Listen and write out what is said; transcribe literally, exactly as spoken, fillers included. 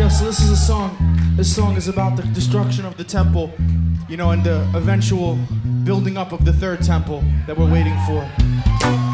Yeah, so this is a song. This song is about the destruction of the temple, you know, and the eventual building up of the third temple that we're waiting for.